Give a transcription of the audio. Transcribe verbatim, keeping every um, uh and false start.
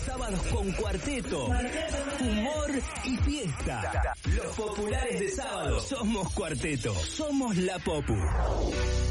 sábados con cuarteto, humor y fiesta. Los populares de sábado. Somos Cuarteto. Somos la Popu.